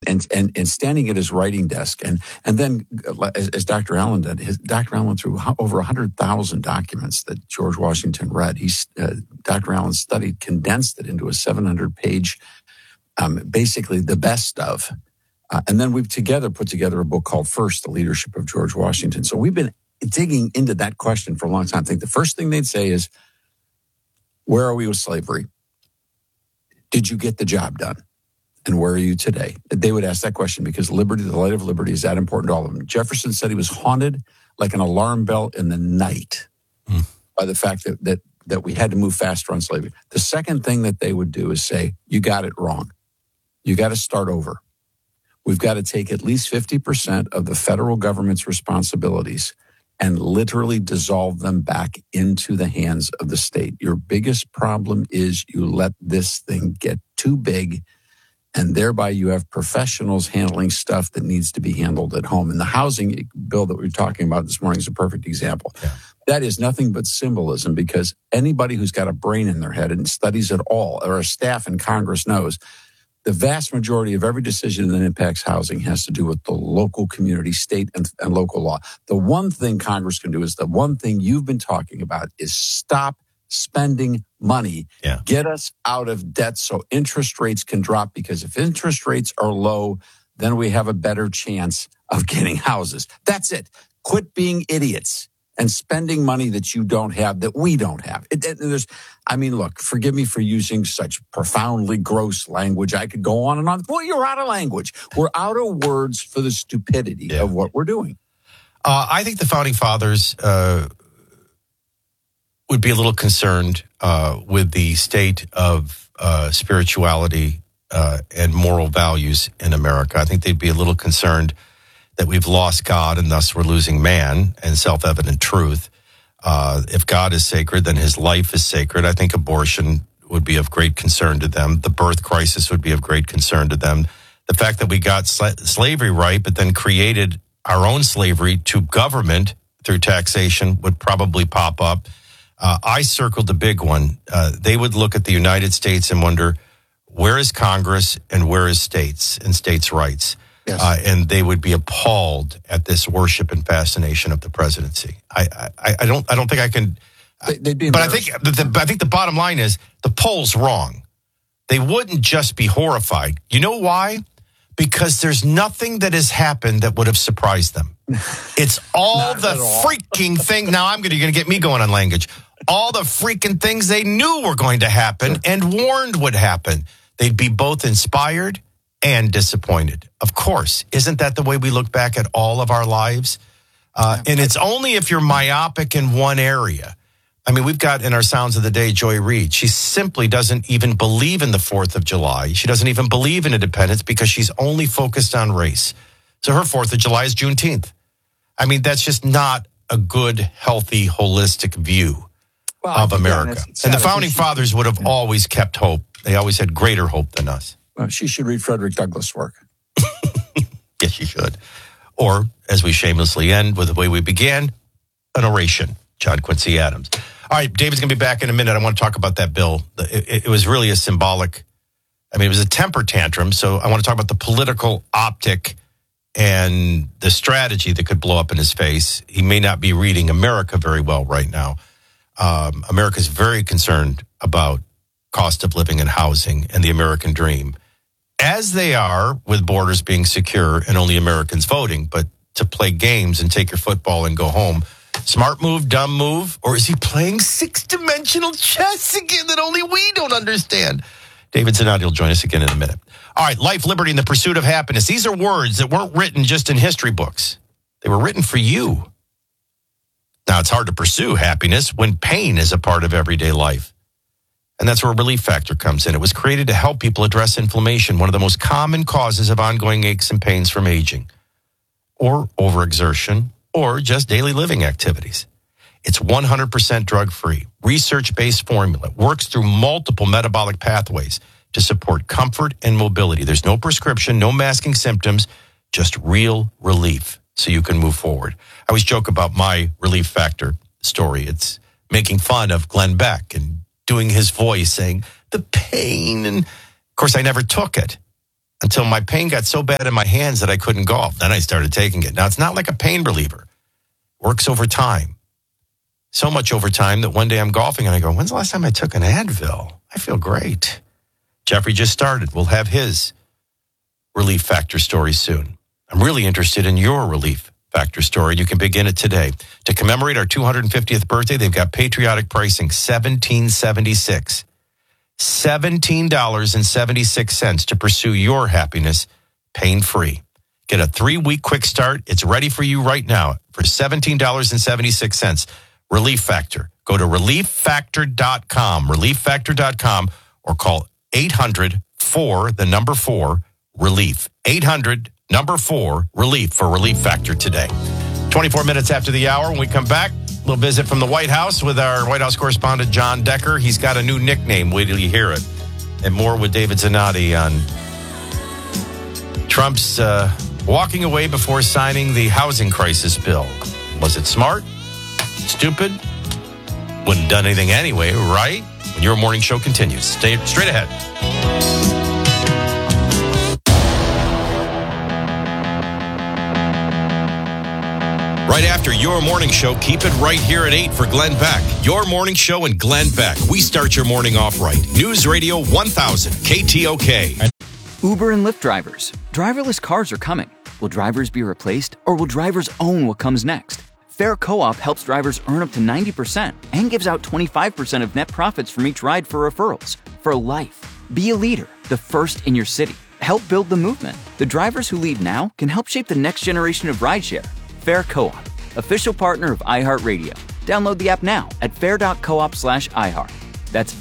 and standing at his writing desk. And then, as Dr. Allen did, Dr. Allen went through over 100,000 documents that George Washington read. Dr. Allen studied, condensed it into a 700-page, basically the best of. And then we've together put together a book called First, The Leadership of George Washington. So we've been digging into that question for a long time. I think the first thing they'd say is, where are we with slavery? Did you get the job done? And where are you today? They would ask that question because liberty, the light of liberty, is that important to all of them. Jefferson said he was haunted like an alarm bell in the night by the fact that we had to move faster on slavery. The second thing that they would do is say, you got it wrong. You got to start over. We've got to take at least 50% of the federal government's responsibilities and literally dissolve them back into the hands of the state. Your biggest problem is you let this thing get too big, and thereby you have professionals handling stuff that needs to be handled at home. And the housing bill that we're talking about this morning is a perfect example. Yeah. That is nothing but symbolism, because anybody who's got a brain in their head and studies it all, or a staff in Congress, knows the vast majority of every decision that impacts housing has to do with the local community, state, and local law. The one thing Congress can do is the one thing you've been talking about is stop spending money. Yeah. Get us out of debt so interest rates can drop, because if interest rates are low, then we have a better chance of getting houses. That's it. Quit being idiots and spending money that you don't have, that we don't have. Look, forgive me for using such profoundly gross language. I could go on and on. Well, you're out of language. We're out of words for the stupidity of what we're doing. I think the Founding Fathers would be a little concerned with the state of spirituality and moral values in America. I think they'd be a little concerned that we've lost God and thus we're losing man and self-evident truth. If God is sacred, then his life is sacred. I think abortion would be of great concern to them. The birth crisis would be of great concern to them. The fact that we got slavery right, but then created our own slavery to government through taxation would probably pop up. I circled the big one. They would look at the United States and wonder, where is Congress and where is states and states' rights? Yes. And they would be appalled at this worship and fascination of the presidency. I don't think I can. They'd be but I think the bottom line is the poll's wrong. They wouldn't just be horrified. You know why? Because there's nothing that has happened that would have surprised them. It's all the freaking thing. Now you're going to get me going on language. All the freaking things they knew were going to happen and warned would happen. They'd be both inspired and disappointed. Of course. Isn't that the way we look back at all of our lives? And it's only if you're myopic in one area. I mean, we've got in our Sounds of the Day, Joy Reid. She simply doesn't even believe in the 4th of July. She doesn't even believe in independence because she's only focused on race. So her 4th of July is Juneteenth. I mean, that's just not a good, healthy, holistic view of America. And the Founding Fathers would have always kept hope. They always had greater hope than us. Well, she should read Frederick Douglass' work. Yes, she should. Or, as we shamelessly end with the way we began, an oration, John Quincy Adams. All right, David's going to be back in a minute. I want to talk about that bill. It was really a symbolic, it was a temper tantrum. So I want to talk about the political optic and the strategy that could blow up in his face. He may not be reading America very well right now. America's very concerned about cost of living and housing and the American dream, as they are with borders being secure and only Americans voting. But to play games and take your football and go home, smart move, dumb move, or is he playing six-dimensional chess again that only we don't understand? David Zanotti will join us again in a minute. All right, life, liberty, and the pursuit of happiness. These are words that weren't written just in history books. They were written for you. Now, it's hard to pursue happiness when pain is a part of everyday life. And that's where Relief Factor comes in. It was created to help people address inflammation, one of the most common causes of ongoing aches and pains from aging, or overexertion, or just daily living activities. It's 100% drug-free, research-based formula, works through multiple metabolic pathways to support comfort and mobility. There's no prescription, no masking symptoms, just real relief so you can move forward. I always joke about my Relief Factor story. It's making fun of Glenn Beck and doing his voice saying, the pain. And of course, I never took it. until my pain got so bad in my hands that I couldn't golf. Then I started taking it. Now, it's not like a pain reliever. Works over time. So much over time that one day I'm golfing and I go, when's the last time I took an Advil? I feel great. Jeffrey just started. We'll have his Relief Factor story soon. I'm really interested in your Relief Factor story. You can begin it today. To commemorate our 250th birthday, they've got patriotic pricing, $17.76. $17.76 to pursue your happiness pain-free. Get a 3-week quick start. It's ready for you right now for $17.76. Relief Factor. Go to relieffactor.com, relieffactor.com, or call 800-4-RELIEF. 800-4-RELIEF for Relief Factor today. 24 minutes after the hour, when we come back, a little visit from the White House with our White House correspondent, John Decker. He's got a new nickname. Wait till you hear it. And more with David Zanotti on Trump's walking away before signing the housing crisis bill. Was it smart? Stupid? Wouldn't have done anything anyway, right? When your morning show continues. Stay straight ahead. Right after your morning show, keep it right here at 8 for Glenn Beck. Your morning show and Glenn Beck. We start your morning off right. News Radio 1000, KTOK. Uber and Lyft drivers. Driverless cars are coming. Will drivers be replaced, or will drivers own what comes next? Fair Co-op helps drivers earn up to 90% and gives out 25% of net profits from each ride for referrals. For life. Be a leader, the first in your city. Help build the movement. The drivers who lead now can help shape the next generation of rideshare. Fair Co-op, official partner of iHeartRadio. Download the app now at fair.coop/iHeart. That's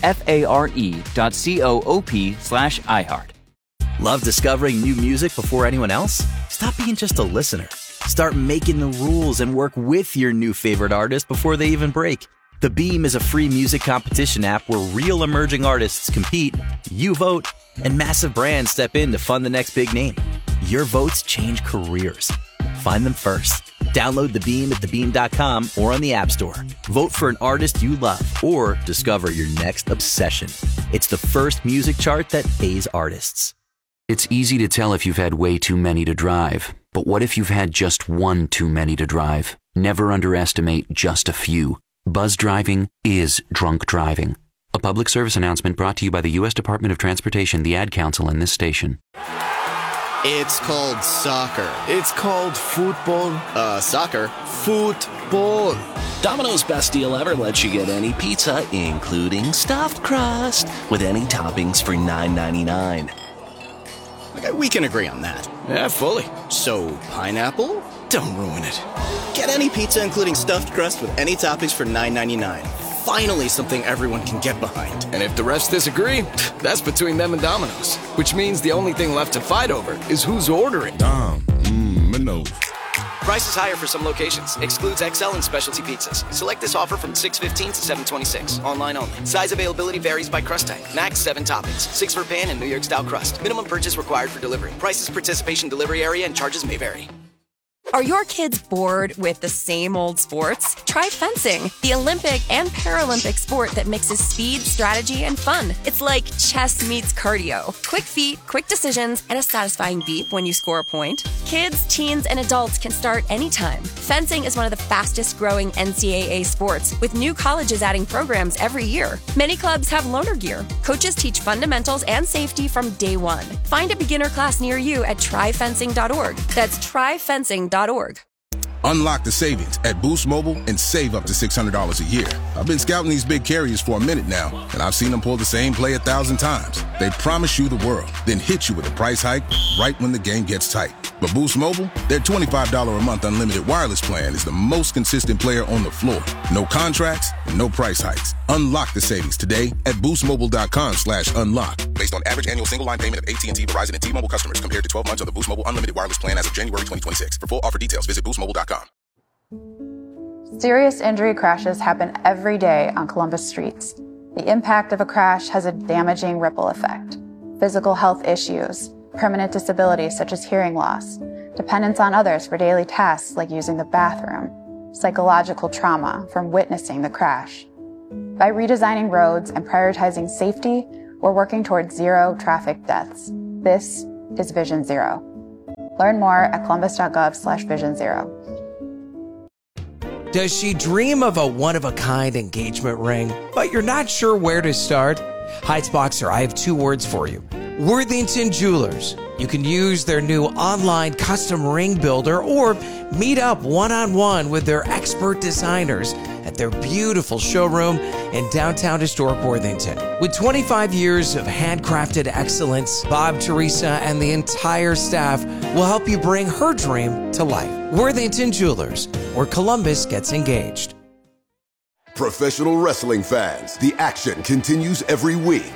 FARE.coop/iHeart. Love discovering new music before anyone else? Stop being just a listener. Start making the rules and work with your new favorite artist before they even break. The Beam is a free music competition app where real emerging artists compete, you vote, and massive brands step in to fund the next big name. Your votes change careers. Find them first. Download The Beam at thebeam.com or on the App Store. Vote for an artist you love or discover your next obsession. It's the first music chart that pays artists. It's easy to tell if you've had way too many to drive. But what if you've had just one too many to drive? Never underestimate just a few. Buzz driving is drunk driving. A public service announcement brought to you by the U.S. Department of Transportation, the Ad Council, and this station. It's called soccer. It's called football. Soccer. Football. Domino's best deal ever lets you get any pizza, including stuffed crust, with any toppings for $9.99. Okay, we can agree on that. Yeah, fully. So, pineapple? Don't ruin it. Get any pizza, including stuffed crust, with any toppings for $9.99. Finally, something everyone can get behind. And if the refs disagree, that's between them and Domino's. Which means the only thing left to fight over is who's ordering. Domino's. Prices higher for some locations. Excludes XL and specialty pizzas. Select this offer from 6/15 to 7/26. Online only. Size availability varies by crust type. Max 7 toppings. 6 for pan and New York style crust. Minimum purchase required for delivery. Prices, participation, delivery area, and charges may vary. Are your kids bored with the same old sports? Try fencing, the Olympic and Paralympic sport that mixes speed, strategy, and fun. It's like chess meets cardio. Quick feet, quick decisions, and a satisfying beep when you score a point. Kids, teens, and adults can start anytime. Fencing is one of the fastest growing NCAA sports, with new colleges adding programs every year. Many clubs have loaner gear. Coaches teach fundamentals and safety from day one. Find a beginner class near you at tryfencing.org. That's tryfencing.org. Unlock the savings at Boost Mobile and save up to $600 a year. I've been scouting these big carriers for a minute now, and I've seen them pull the same play 1,000 times. They promise you the world, then hit you with a price hike right when the game gets tight. But Boost Mobile, their $25 a month unlimited wireless plan is the most consistent player on the floor. No contracts, no price hikes. Unlock the savings today at boostmobile.com/unlock. Based on average annual single line payment of AT&T, Verizon, and T-Mobile customers compared to 12 months of the Boost Mobile unlimited wireless plan as of January 2026. For full offer details, visit boostmobile.com. Serious injury crashes happen every day on Columbus streets. The impact of a crash has a damaging ripple effect. Physical health issues, permanent disabilities such as hearing loss, dependence on others for daily tasks like using the bathroom, psychological trauma from witnessing the crash. By redesigning roads and prioritizing safety, we're working towards zero traffic deaths. This is Vision Zero. Learn more at columbus.gov/Vision Zero. Does she dream of a one-of-a-kind engagement ring, but you're not sure where to start? Heights Boxer, I have two words for you. Worthington Jewelers. You can use their new online custom ring builder or meet up one-on-one with their expert designers at their beautiful showroom in downtown historic Worthington. With 25 years of handcrafted excellence, Bob, Teresa, and the entire staff will help you bring her dream to life. Worthington Jewelers, where Columbus gets engaged. Professional wrestling fans, the action continues every week.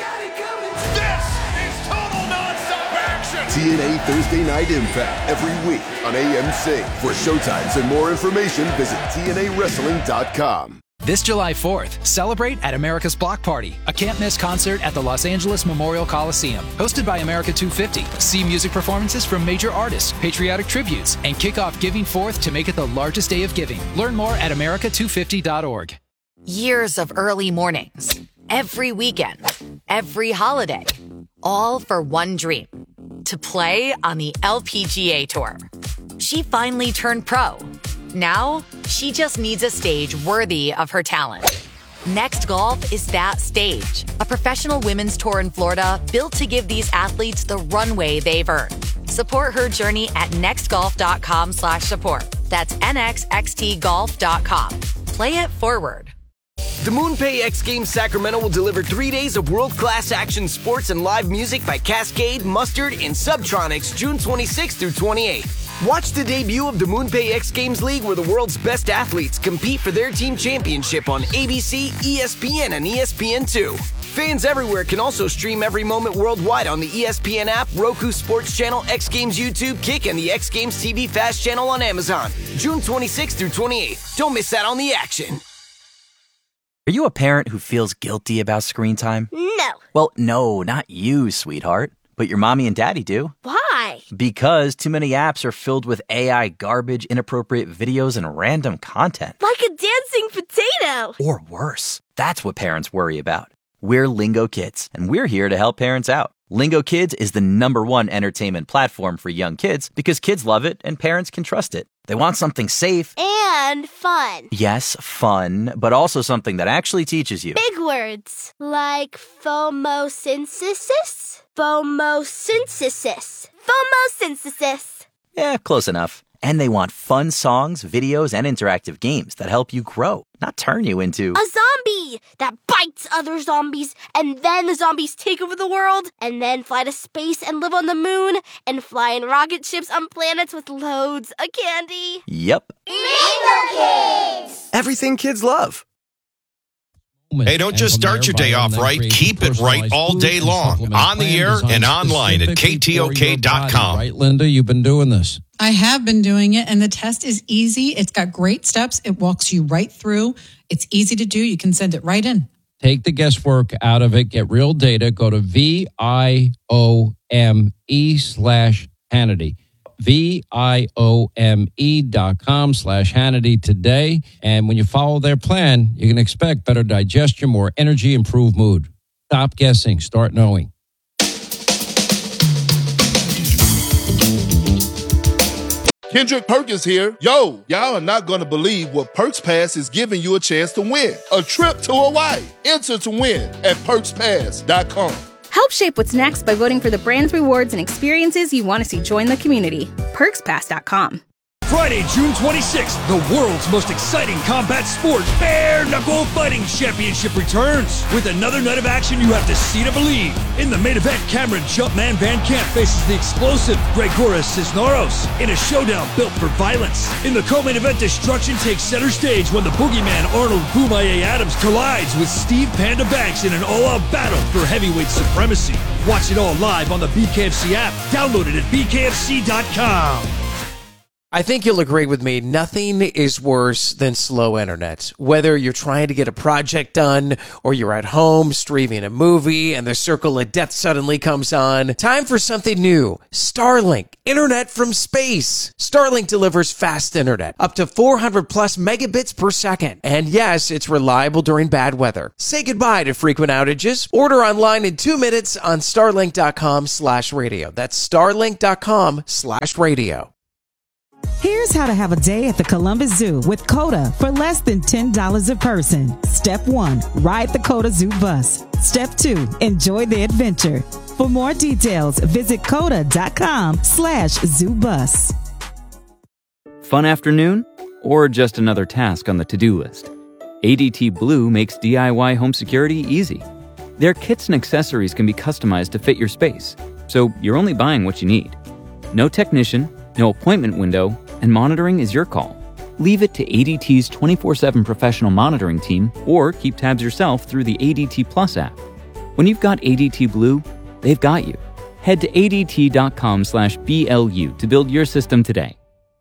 TNA Thursday Night Impact every week on AMC. For showtimes and more information, visit TNAWrestling.com. This July 4th, celebrate at America's Block Party, a can't-miss concert at the Los Angeles Memorial Coliseum. Hosted by America 250, see music performances from major artists, patriotic tributes, and kick off Giving Forth to make it the largest day of giving. Learn more at america250.org. Years of early mornings, every weekend, every holiday, all for one dream. To play on the LPGA Tour. She finally turned pro. Now, she just needs a stage worthy of her talent. Next Golf is that stage. A professional women's tour in Florida built to give these athletes the runway they've earned. Support her journey at nextgolf.com/support. That's nxxtgolf.com. Play it forward. The MoonPay X Games Sacramento will deliver 3 days of world-class action sports and live music by Cascade, Mustard, and Subtronics June 26th through 28th. Watch the debut of the MoonPay X Games League where the world's best athletes compete for their team championship on ABC, ESPN, and ESPN2. Fans everywhere can also stream every moment worldwide on the ESPN app, Roku Sports Channel, X Games YouTube, Kick, and the X Games TV Fast channel on Amazon. June 26th through 28th. Don't miss out on the action. Are you a parent who feels guilty about screen time? No. Well, no, not you, sweetheart. But your mommy and daddy do. Why? Because too many apps are filled with AI garbage, inappropriate videos, and random content. Like a dancing potato. Or worse. That's what parents worry about. We're Lingo Kids, and we're here to help parents out. Lingo Kids is the #1 entertainment platform for young kids because kids love it and parents can trust it. They want something safe. And fun. Yes, fun, but also something that actually teaches you. Big words. Like phomosynthesis? Phomosynthesis. Phomosynthesis. Yeah, close enough. And they want fun songs, videos, and interactive games that help you grow, not turn you into a zombie that bites other zombies, and then the zombies take over the world, and then fly to space and live on the moon, and fly in rocket ships on planets with loads of candy. Yep. Lingo Kids! Everything kids love. Hey, don't just start your day off right. Keep it right all day long. On the air and online at KTOK.com. Right, Linda, you've been doing this. I have been doing it, and the test is easy. It's got great steps. It walks you right through. It's easy to do. You can send it right in. Take the guesswork out of it. Get real data. Go to VIOME/Hannity. VIOME.com/Hannity today. And when you follow their plan, you can expect better digestion, more energy, improved mood. Stop guessing. Start knowing. Kendrick Perkins here. Yo, y'all are not going to believe what Perks Pass is giving you a chance to win. A trip to Hawaii. Enter to win at PerksPass.com. Help shape what's next by voting for the brands, rewards, and experiences you want to see join the community. PerksPass.com. Friday, June 26th, the world's most exciting combat sport, Bare Knuckle Fighting Championship returns. With another night of action you have to see to believe. In the main event, Cameron Jumpman Van Camp faces the explosive Gregoras Cisneros in a showdown built for violence. In the co-main event, destruction takes center stage when the boogeyman Arnold Boomaye Adams collides with Steve Panda Banks in an all-out battle for heavyweight supremacy. Watch it all live on the BKFC app. Download it at BKFC.com. I think you'll agree with me. Nothing is worse than slow internet. Whether you're trying to get a project done or you're at home streaming a movie and the circle of death suddenly comes on. Time for something new. Starlink. Internet from space. Starlink delivers fast internet. Up to 400 plus megabits per second. And yes, it's reliable during bad weather. Say goodbye to frequent outages. Order online in 2 minutes on starlink.com/radio. That's starlink.com/radio. Here's how to have a day at the Columbus Zoo with COTA for less than $10 a person. Step 1, ride the COTA Zoo bus. Step 2, enjoy the adventure. For more details, visit COTA.com/ZooBus. Fun afternoon? Or just another task on the to-do list? ADT Blue makes DIY home security easy. Their kits and accessories can be customized to fit your space, so you're only buying what you need. No technician, no appointment window, and monitoring is your call. Leave it to ADT's 24/7 professional monitoring team or keep tabs yourself through the ADT Plus app. When you've got ADT Blue, they've got you. Head to ADT.com/BLU to build your system today.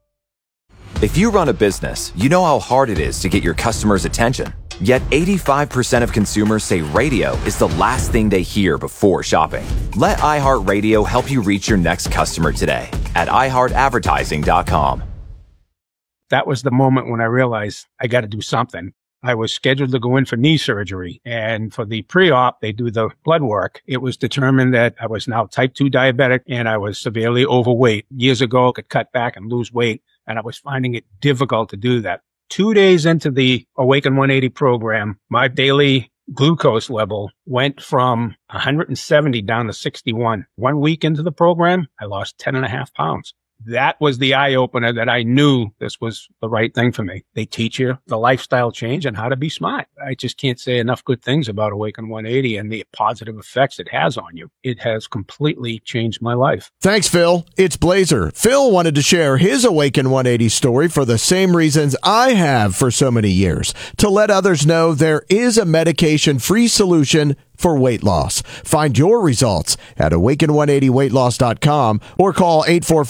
If you run a business, you know how hard it is to get your customers' attention. Yet 85% of consumers say radio is the last thing they hear before shopping. Let iHeartRadio help you reach your next customer today at iHeartAdvertising.com. That was the moment when I realized I got to do something. I was scheduled to go in for knee surgery, and for the pre-op, they do the blood work. It was determined that I was now type 2 diabetic and I was severely overweight. Years ago, I could cut back and lose weight, and I was finding it difficult to do that. 2 days into the Awaken 180 program, my daily glucose level went from 170 down to 61. 1 week into the program, I lost 10.5 pounds. That was the eye-opener that I knew this was the right thing for me. They teach you the lifestyle change and how to be smart. I just can't say enough good things about Awaken 180 and the positive effects it has on you. It has completely changed my life. Thanks, Phil. It's Blazer. Phil wanted to share his Awaken 180 story for the same reasons I have for so many years, to let others know there is a medication-free solution for weight loss. Find your results at awaken180weightloss.com or call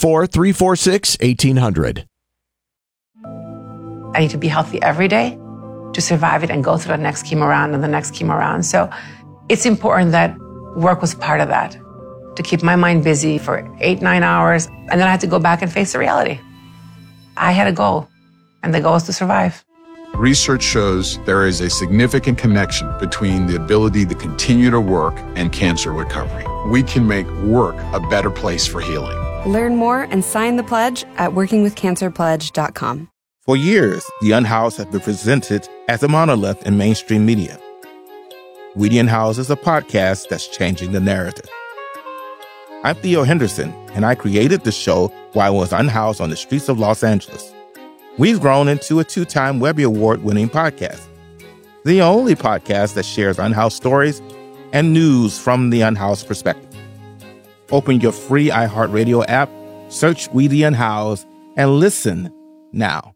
844-346-1800. I need to be healthy every day to survive it and go through the next chemo round and the next chemo round. So it's important that work was part of that, to keep my mind busy for 8-9 hours. And then I had to go back and face the reality. I had a goal, and the goal is to survive. Research shows there is a significant connection between the ability to continue to work and cancer recovery. We can make work a better place for healing. Learn more and sign the pledge at workingwithcancerpledge.com. For years, The Unhoused has been presented as a monolith in mainstream media. We the Unhoused is a podcast that's changing the narrative. I'm Theo Henderson, and I created the show while I was unhoused on the streets of Los Angeles. We've grown into a 2-time Webby Award-winning podcast, the only podcast that shares unhoused stories and news from the unhoused perspective. Open your free iHeartRadio app, search We the Unhoused, and listen now.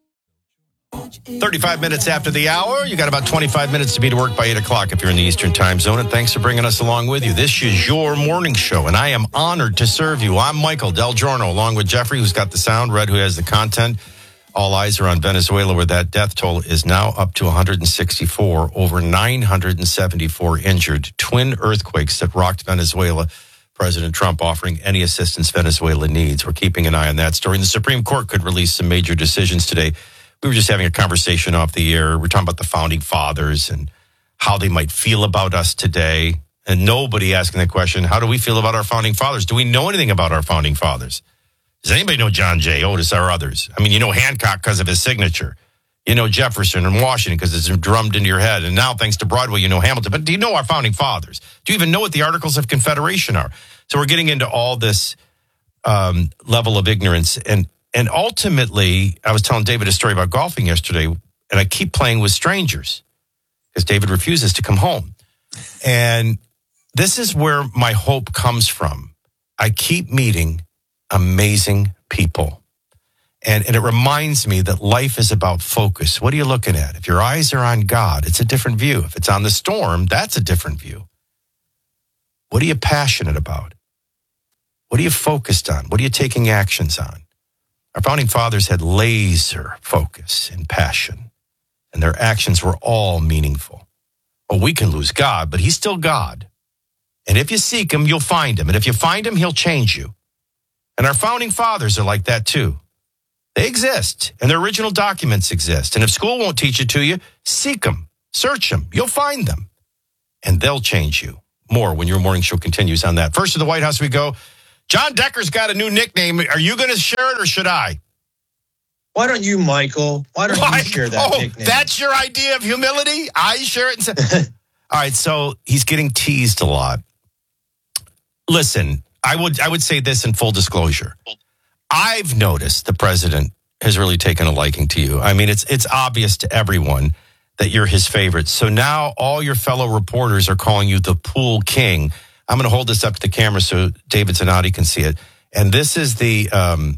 35 minutes after the hour. You got about 25 minutes to be to work by 8 o'clock if you're in the Eastern time zone. And thanks for bringing us along with you. This is your morning show, and I am honored to serve you. I'm Michael Del Giorno, along with Jeffrey, who's got the sound, Red, who has the content. All eyes are on Venezuela, where that death toll is now up to 164, over 974 injured. Twin earthquakes that rocked Venezuela. President Trump offering any assistance Venezuela needs. We're keeping an eye on that story. And the Supreme Court could release some major decisions today. We were just having a conversation off the air. We're talking about the Founding Fathers and how they might feel about us today. And nobody asking the question, how do we feel about our Founding Fathers? Do we know anything about our Founding Fathers? Does anybody know John Jay, Otis, or others? I mean, you know Hancock because of his signature. You know Jefferson and Washington because it's drummed into your head. And now, thanks to Broadway, you know Hamilton. But do you know our Founding Fathers? Do you even know what the Articles of Confederation are? So we're getting into all this level of ignorance. And ultimately, I was telling David a story about golfing yesterday, and I keep playing with strangers because David refuses to come home. And this is where my hope comes from. I keep meeting amazing people. And it reminds me that life is about focus. What are you looking at? If your eyes are on God, it's a different view. If it's on the storm, that's a different view. What are you passionate about? What are you focused on? What are you taking actions on? Our founding fathers had laser focus and passion, and their actions were all meaningful. Well, we can lose God, but he's still God. And if you seek him, you'll find him. And if you find him, he'll change you. And our founding fathers are like that too. They exist, and their original documents exist. And if school won't teach it to you, seek them, search them. You'll find them, and they'll change you. More when your morning show continues on that. First to the White House we go. John Decker's got a new nickname. Are you going to share it or should I? Why don't you, Michael? Why don't you share that nickname? That's your idea of humility? I share it. All right, so he's getting teased a lot. Listen, I would say this in full disclosure. I've noticed the president has really taken a liking to you. I mean, it's obvious to everyone that you're his favorite. So now all your fellow reporters are calling you the pool king. I'm going to hold this up to the camera so David Zanotti can see it. And this is the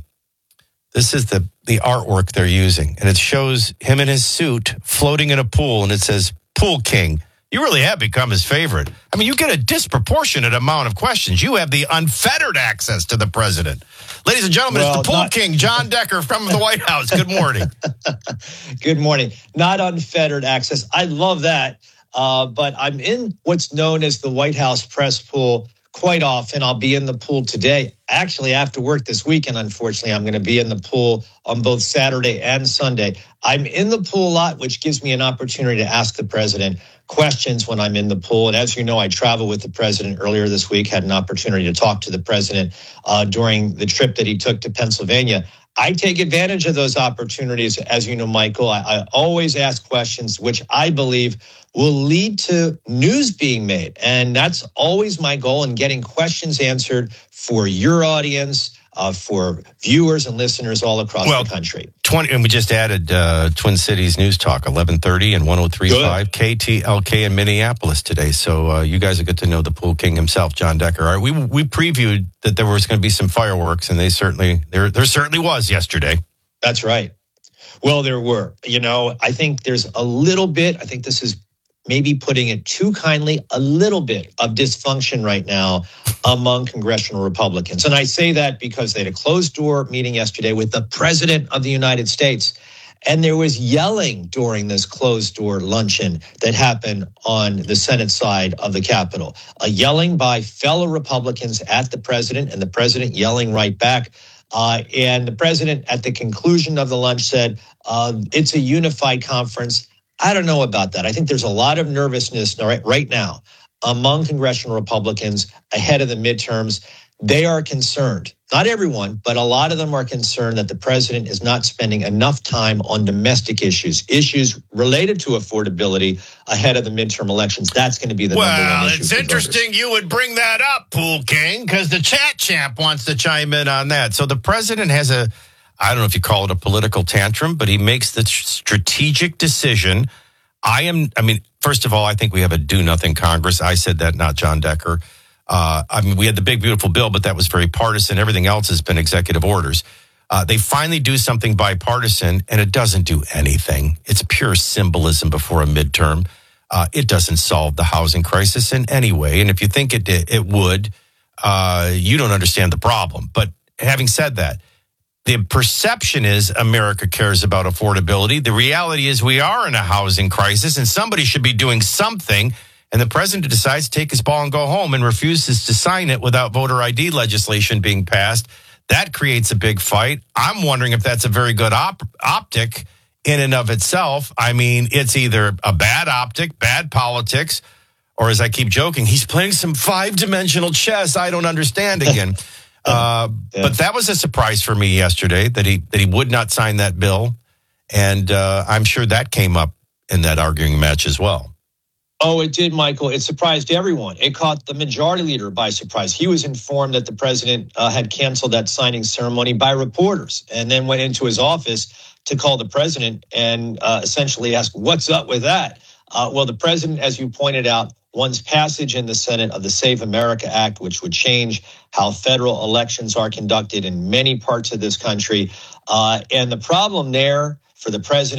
artwork they're using. And it shows him in his suit floating in a pool, and it says pool king. You really have become his favorite. I mean, you get a disproportionate amount of questions. You have the unfettered access to the president. Ladies and gentlemen, it's the pool king, John Decker from the White House. Good morning. Good morning. Not unfettered access. I love that. But I'm in what's known as the White House press pool quite often. I'll be in the pool today. Actually, after work this weekend, unfortunately, I'm going to be in the pool on both Saturday and Sunday. I'm in the pool a lot, which gives me an opportunity to ask the president questions when I'm in the pool. And as you know, I traveled with the president earlier this week, had an opportunity to talk to the president during the trip that he took to Pennsylvania. I take advantage of those opportunities. As you know, Michael, I always ask questions which I believe will lead to news being made. And that's always my goal in getting questions answered for your audience, for viewers and listeners all across the country. And we just added Twin Cities News Talk, 1130 and 103.5 KTLK in Minneapolis today. So you guys will get to know the pool king himself, John Decker. All right, we previewed that there was going to be some fireworks, and there certainly was yesterday. That's right. Well, there were. You know, I think there's a little bit, I think this is maybe putting it too kindly, a little bit of dysfunction right now among congressional Republicans. And I say that because they had a closed-door meeting yesterday with the President of the United States. And there was yelling during this closed-door luncheon that happened on the Senate side of the Capitol. A yelling by fellow Republicans at the president, and the president yelling right back. And the president, at the conclusion of the lunch, said, it's a unified conference. I don't know about that. I think there's a lot of nervousness right now among congressional Republicans ahead of the midterms. They are concerned, not everyone, but a lot of them are concerned that the president is not spending enough time on domestic issues related to affordability ahead of the midterm elections. That's going to be the number one issue. Well, it's interesting you would bring that up, Pool King, because the chat champ wants to chime in on that. So the president has I don't know if you call it a political tantrum, but he makes the strategic decision. First of all, I think we have a do-nothing Congress. I said that, not John Decker. We had the big, beautiful bill, but that was very partisan. Everything else has been executive orders. They finally do something bipartisan, and it doesn't do anything. It's pure symbolism before a midterm. It doesn't solve the housing crisis in any way. And if you think it would, you don't understand the problem. But having said that, the perception is America cares about affordability. The reality is we are in a housing crisis, and somebody should be doing something. And the president decides to take his ball and go home and refuses to sign it without voter ID legislation being passed. That creates a big fight. I'm wondering if that's a very good optic in and of itself. I mean, it's either a bad optic, bad politics, or as I keep joking, he's playing some five-dimensional chess I don't understand again. But that was a surprise for me yesterday that he would not sign that bill. And I'm sure that came up in that arguing match as well. Oh, it did, Michael. It surprised everyone. It caught the majority leader by surprise. He was informed that the president had canceled that signing ceremony by reporters and then went into his office to call the president and essentially ask, what's up with that? Well, the president, as you pointed out, wants passage in the Senate of the Save America Act, which would change how federal elections are conducted in many parts of this country. And the problem there for the president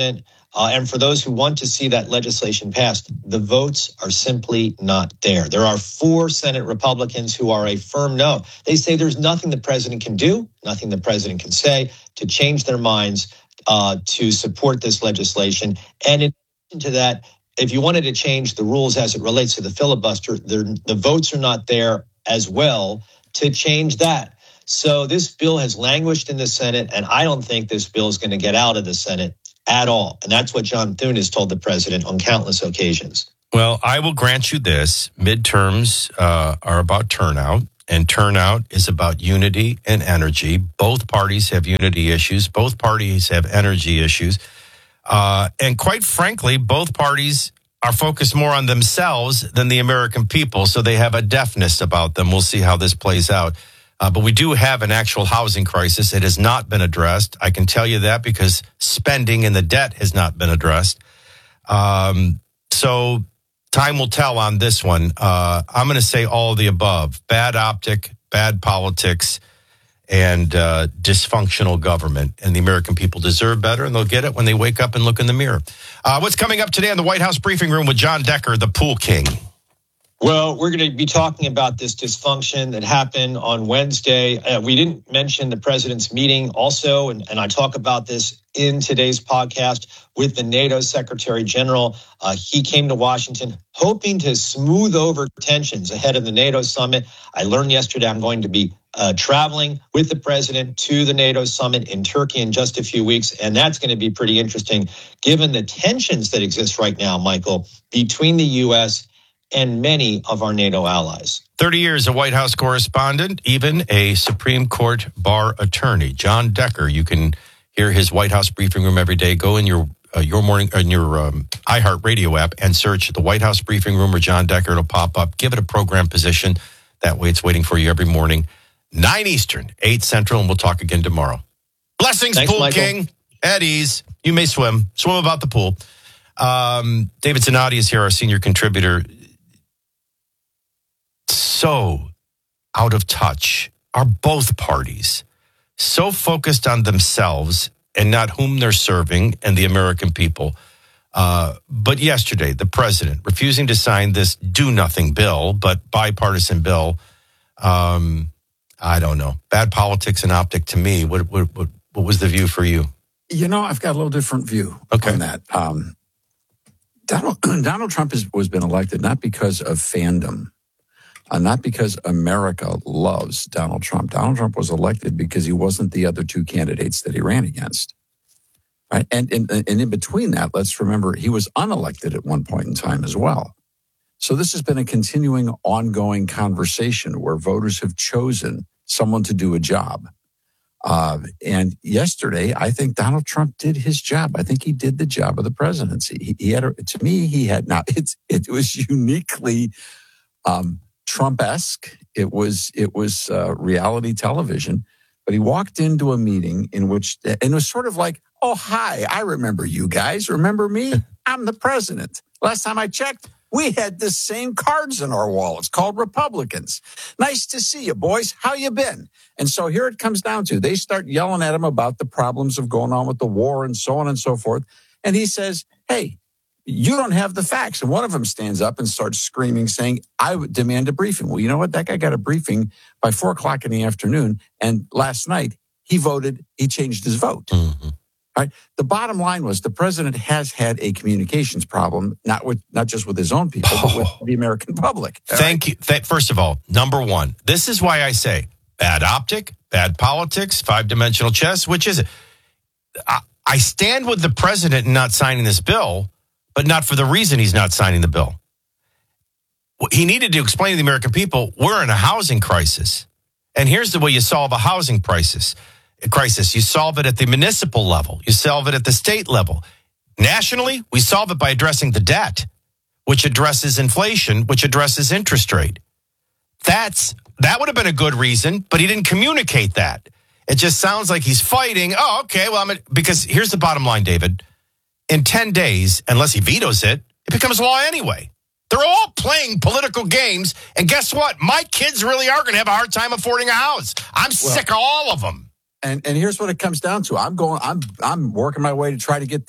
And for those who want to see that legislation passed, the votes are simply not there. There are 4 Senate Republicans who are a firm no. They say there's nothing the president can do, nothing the president can say to change their minds to support this legislation. And in addition to that, if you wanted to change the rules as it relates to the filibuster, the votes are not there as well to change that. So this bill has languished in the Senate, and I don't think this bill is going to get out of the Senate at all. And that's what John Thune has told the president on countless occasions. Well, I will grant you this. Midterms are about turnout, and turnout is about unity and energy. Both parties have unity issues. Both parties have energy issues. And quite frankly, both parties are focused more on themselves than the American people, so they have a deafness about them. We'll see how this plays out. But we do have an actual housing crisis. It has not been addressed. I can tell you that because spending and the debt has not been addressed. So time will tell on this one. I'm going to say all of the above. Bad optic, bad politics, and dysfunctional government. And the American people deserve better, and they'll get it when they wake up and look in the mirror. What's coming up today on the White House briefing room with John Decker, the pool king? Well, we're going to be talking about this dysfunction that happened on Wednesday. We didn't mention the president's meeting also, and I talk about this in today's podcast with the NATO Secretary General. He came to Washington hoping to smooth over tensions ahead of the NATO summit. I learned yesterday I'm going to be traveling with the president to the NATO summit in Turkey in just a few weeks, and that's going to be pretty interesting given the tensions that exist right now, Michael, between the U.S. and many of our NATO allies. 30 years a White House correspondent, even a Supreme Court bar attorney. John Decker, you can hear his White House briefing room every day. Go in your morning in your iHeart Radio app and search the White House briefing room or John Decker. It'll pop up. Give it a program position. That way it's waiting for you every morning. 9 Eastern, 8 Central, and we'll talk again tomorrow. Blessings, Thanks, Pool Michael. King. At ease. You may swim. Swim about the pool. David Zanotti is here, our senior contributor. So out of touch are both parties, so focused on themselves and not whom they're serving and the American people. But yesterday, the president refusing to sign this do-nothing bill, but bipartisan bill. I don't know. Bad politics and optic to me. What was the view for you? You know, I've got a little different view on that. Donald Trump was been elected not because of fandom. Not because America loves Donald Trump. Donald Trump was elected because he wasn't the other 2 candidates that he ran against. Right? And in between that, let's remember he was unelected at one point in time as well. So this has been a continuing, ongoing conversation where voters have chosen someone to do a job. And yesterday, I think Donald Trump did his job. I think he did the job of the presidency. It was uniquely Trump-esque. It was reality television, but he walked into a meeting in which, and it was sort of like, oh, hi, I remember you guys. Remember me? I'm the president. Last time I checked, we had the same cards in our wall. It's called Republicans. Nice to see you, boys. How you been? And so here it comes down to, they start yelling at him about the problems of going on with the war and so on and so forth. And he says, hey, you don't have the facts. And one of them stands up and starts screaming, saying, I would demand a briefing. Well, you know what? That guy got a briefing by 4:00 in the afternoon. And last night he changed his vote. Mm-hmm. Right? The bottom line was the president has had a communications problem, not just with his own people, but with the American public. Thank you. First of all, number one, this is why I say bad optic, bad politics, 5-dimensional chess. Which is it? I stand with the president in not signing this bill, but not for the reason he's not signing the bill. He needed to explain to the American people, we're in a housing crisis. And here's the way you solve a housing crisis. You solve it at the municipal level. You solve it at the state level. Nationally, we solve it by addressing the debt, which addresses inflation, which addresses interest rate. That would have been a good reason, but he didn't communicate that. It just sounds like he's fighting. Oh, okay, well, because here's the bottom line, David. In 10 days, unless he vetoes it, it becomes law anyway. They're all playing political games, and guess what? My kids really are going to have a hard time affording a house. I'm sick of all of them. And here's what it comes down to. I'm working my way to try to get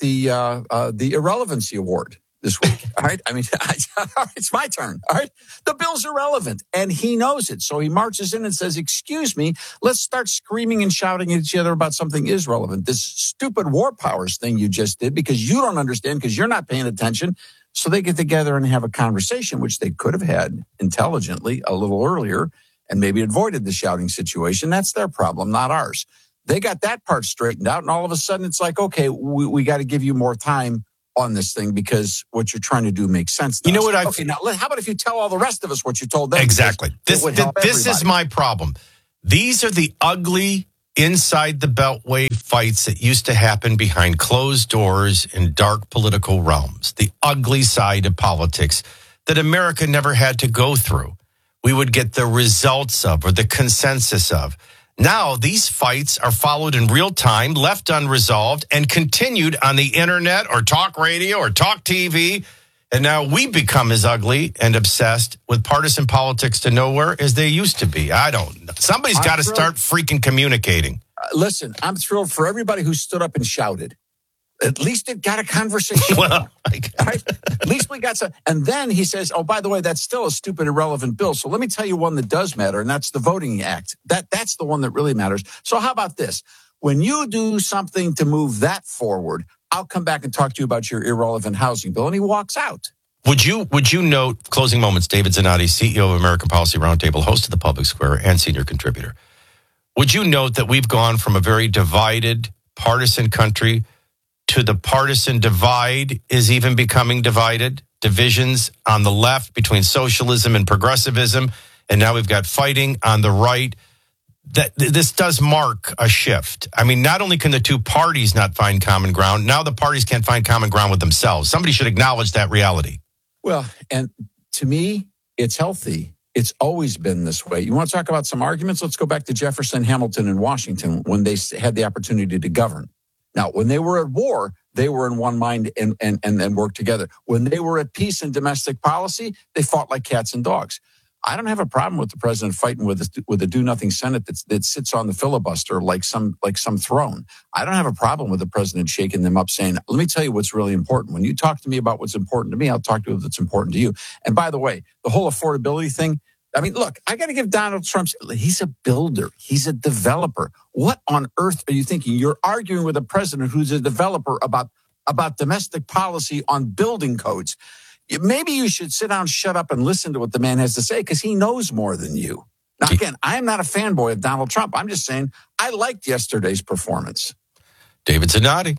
the irrelevancy award this week. All right. I mean, it's my turn. All right. The bill's irrelevant and he knows it. So he marches in and says, excuse me, let's start screaming and shouting at each other about something is relevant. This stupid war powers thing you just did because you don't understand because you're not paying attention. So they get together and have a conversation, which they could have had intelligently a little earlier and maybe avoided the shouting situation. That's their problem, not ours. They got that part straightened out. And all of a sudden it's like, okay, we got to give you more time on this thing because what you're trying to do makes sense to us. Okay, now how about if you tell all the rest of us what you told them? Exactly. This is my problem. These are the ugly inside the Beltway fights that used to happen behind closed doors in dark political realms. The ugly side of politics that America never had to go through. We would get the results of or the consensus of. Now, these fights are followed in real time, left unresolved, and continued on the internet or talk radio or talk TV. And now we become as ugly and obsessed with partisan politics to nowhere as they used to be. I don't know. Somebody's got to start freaking communicating. Listen, I'm thrilled for everybody who stood up and shouted. At least it got a conversation. Well, right? At least we got some. And then he says, oh, by the way, that's still a stupid, irrelevant bill. So let me tell you one that does matter, and that's the Voting Act. That's the one that really matters. So how about this? When you do something to move that forward, I'll come back and talk to you about your irrelevant housing bill. And he walks out. Would you note, closing moments, David Zanotti, CEO of American Policy Roundtable, host of the Public Square, and senior contributor. Would you note that we've gone from a very divided, partisan country to the partisan divide is even becoming divided? Divisions on the left between socialism and progressivism, and now we've got fighting on the right. That this does mark a shift. I mean, not only can the two parties not find common ground, now the parties can't find common ground with themselves. Somebody should acknowledge that reality. Well, and to me, it's healthy. It's always been this way. You want to talk about some arguments? Let's go back to Jefferson, Hamilton, and Washington when they had the opportunity to govern. Now, when they were at war, they were in one mind and worked together. When they were at peace in domestic policy, they fought like cats and dogs. I don't have a problem with the president fighting with a do-nothing Senate that sits on the filibuster like some throne. I don't have a problem with the president shaking them up, saying, "Let me tell you what's really important. When you talk to me about what's important to me, I'll talk to you what's important to you." And by the way, the whole affordability thing. I mean, look, I got to give Donald Trump. He's a builder. He's a developer. What on earth are you thinking? You're arguing with a president who's a developer about domestic policy on building codes. Maybe you should sit down, shut up, and listen to what the man has to say because he knows more than you. Now, again, I am not a fanboy of Donald Trump. I'm just saying I liked yesterday's performance. David Zanotti.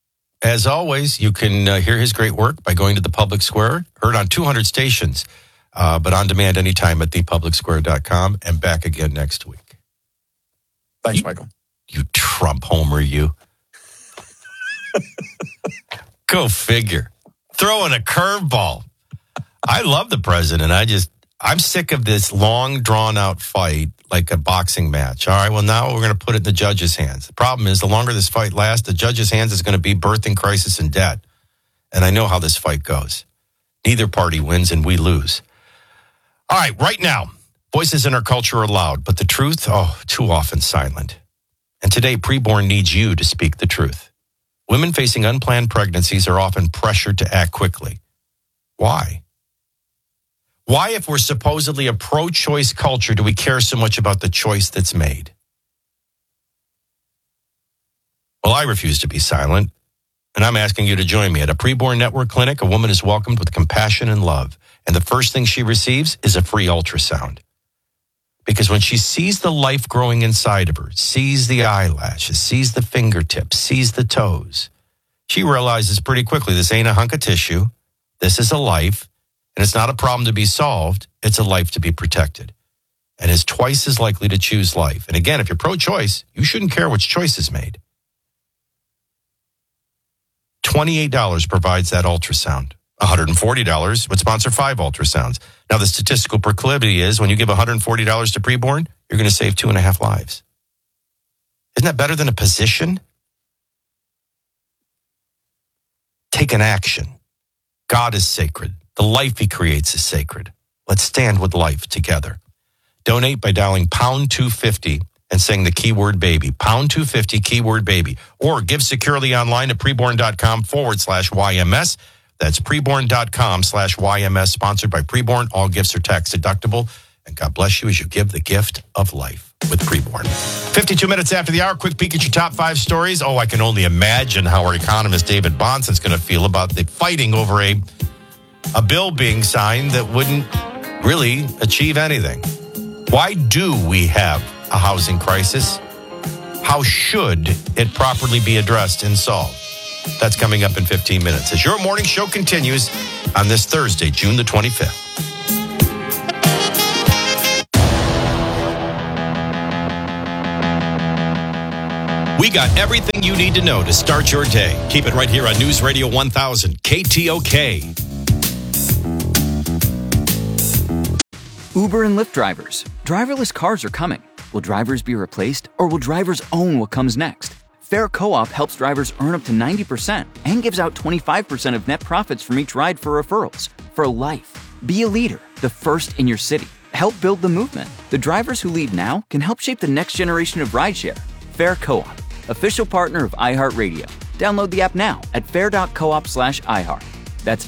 As always, you can hear his great work by going to the Public Square, heard on 200 stations, but on demand anytime at thepublicsquare.com and back again next week. Thanks, Michael. You Trump homer, you. Go figure. Throwing a curveball. I love the president. I'm sick of this long, drawn-out fight like a boxing match. All right, well, now we're going to put it in the judge's hands. The problem is the longer this fight lasts, the judge's hands is going to be birthing crisis and debt. And I know how this fight goes. Neither party wins and we lose. All right, right now, voices in our culture are loud, but the truth, too often silent. And today, preborn needs you to speak the truth. Women facing unplanned pregnancies are often pressured to act quickly. Why? Why, if we're supposedly a pro-choice culture, do we care so much about the choice that's made? Well, I refuse to be silent, and I'm asking you to join me. At a preborn network clinic, a woman is welcomed with compassion and love, and the first thing she receives is a free ultrasound. Because when she sees the life growing inside of her, sees the eyelashes, sees the fingertips, sees the toes, she realizes pretty quickly this ain't a hunk of tissue. This is a life, and it's not a problem to be solved. It's a life to be protected, and is twice as likely to choose life. And again, if you're pro-choice, you shouldn't care which choice is made. $28 provides that ultrasound. $140 would sponsor 5 ultrasounds. Now, the statistical proclivity is when you give $140 to preborn, you're going to save 2.5 lives. Isn't that better than a position? Take an action. God is sacred. The life he creates is sacred. Let's stand with life together. Donate by dialing pound 250 and saying the keyword baby. Pound 250, keyword baby. Or give securely online at preborn.com/YMS. That's preborn.com/YMS, sponsored by Preborn. All gifts are tax deductible. And God bless you as you give the gift of life with Preborn. 52 minutes after the hour, quick peek at your top 5 stories. Oh, I can only imagine how our economist David Bonson's going to feel about the fighting over a bill being signed that wouldn't really achieve anything. Why do we have a housing crisis? How should it properly be addressed and solved? That's coming up in 15 minutes as your morning show continues on this Thursday, June the 25th. We got everything you need to know to start your day. Keep it right here on News Radio 1000 KTOK. Uber and Lyft drivers. Driverless cars are coming. Will drivers be replaced, or will drivers own what comes next? Fair Co-op helps drivers earn up to 90% and gives out 25% of net profits from each ride for referrals. For life. Be a leader, the first in your city. Help build the movement. The drivers who lead now can help shape the next generation of rideshare. Fair Co-op, official partner of iHeartRadio. Download the app now at fair.coop/iHeart. That's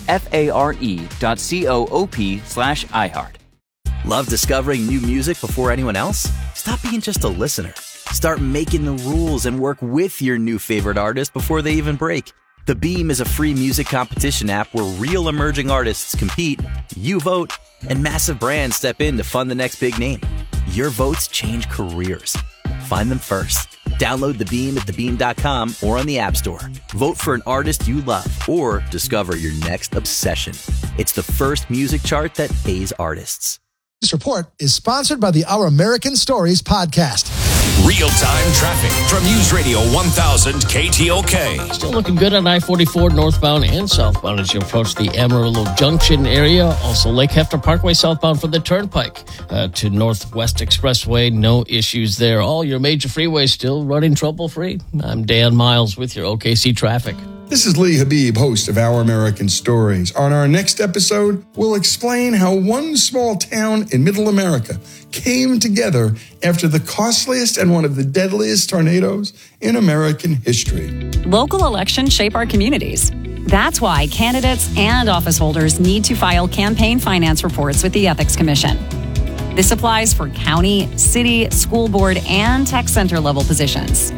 FARE.coop/iHeart. Love discovering new music before anyone else? Stop being just a listener. Start making the rules and work with your new favorite artist before they even break. The Beam is a free music competition app where real emerging artists compete, you vote, and massive brands step in to fund the next big name. Your votes change careers. Find them first. Download The Beam at thebeam.com or on the App Store. Vote for an artist you love or discover your next obsession. It's the first music chart that pays artists. This report is sponsored by the Our American Stories podcast. Real-time traffic from News Radio 1000 KTOK. Still looking good on I-44 northbound and southbound as you approach the Amarillo Junction area. Also, Lake Hefner Parkway southbound for the Turnpike to Northwest Expressway. No issues there. All your major freeways still running trouble-free. I'm Dan Miles with your OKC traffic. This is Lee Habib, host of Our American Stories. On our next episode, we'll explain how one small town in Middle America came together after the costliest and one of the deadliest tornadoes in American history. Local elections shape our communities. That's why candidates and office holders need to file campaign finance reports with the Ethics Commission. This applies for county, city, school board, and tech center level positions.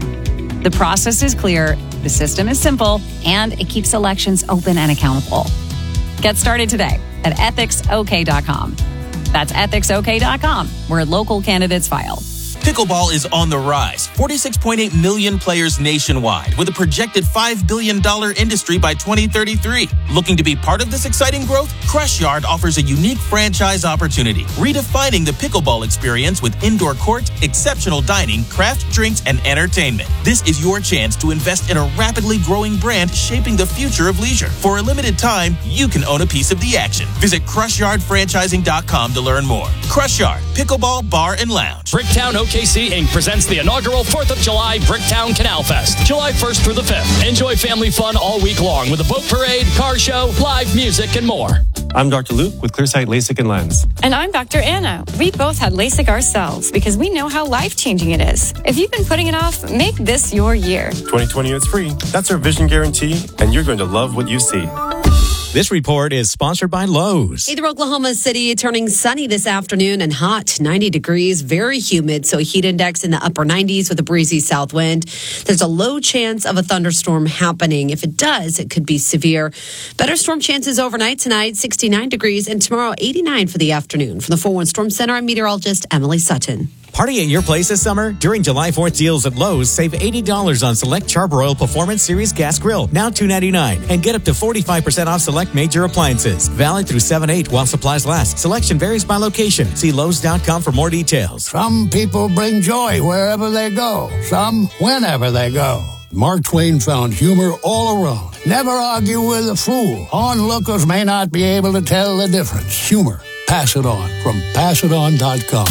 The process is clear, the system is simple, and it keeps elections open and accountable. Get started today at ethicsok.com. That's ethicsok.com, where local candidates file. Pickleball is on the rise. 46.8 million players nationwide, with a projected $5 billion industry by 2033. Looking to be part of this exciting growth? Crush Yard offers a unique franchise opportunity, redefining the pickleball experience with indoor court, exceptional dining, craft drinks, and entertainment. This is your chance to invest in a rapidly growing brand shaping the future of leisure. For a limited time, you can own a piece of the action. Visit CrushYardFranchising.com to learn more. Crush Yard, Pickleball Bar and Lounge. Bricktown OKC Inc. presents the inaugural 4th of July Bricktown Canal Fest, July 1st through the 5th. Enjoy family fun all week long with a boat parade, car show, live music, and more. I'm Dr. Luke with Clearsight LASIK and Lens. And I'm Dr. Anna. We both had LASIK ourselves because we know how life-changing it is. If you've been putting it off, make this your year. 2020 is free. That's our vision guarantee, and you're going to love what you see. This report is sponsored by Lowe's. Either Oklahoma City turning sunny this afternoon and hot, 90 degrees, very humid. So heat index in the upper 90s with a breezy south wind. There's a low chance of a thunderstorm happening. If it does, it could be severe. Better storm chances overnight tonight, 69 degrees, and tomorrow 89 for the afternoon. From the 4-1 Storm Center, I'm meteorologist Emily Sutton. Party at your place this summer? During July 4th deals at Lowe's, save $80 on select Charbroil Performance Series Gas Grill, now $2.99, and get up to 45% off select major appliances. Valid through 7/8 while supplies last. Selection varies by location. See Lowe's.com for more details. Some people bring joy wherever they go. Some whenever they go. Mark Twain found humor all around. Never argue with a fool. Onlookers may not be able to tell the difference. Humor. Pass it on from passiton.com.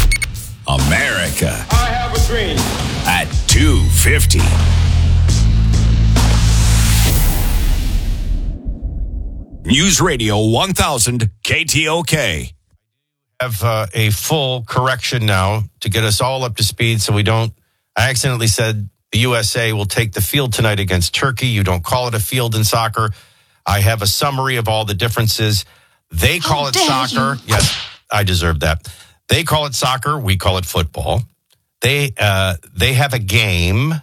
America. I have a dream. At 2:50. News Radio 1000 KTOK. have a full correction now to get us all up to speed so we don't. I accidentally said the USA will take the field tonight against Turkey. You don't call it a field in soccer. I have a summary of all the differences. They call it soccer. Yes, I deserve that. They call it soccer. We call it football. They have a game.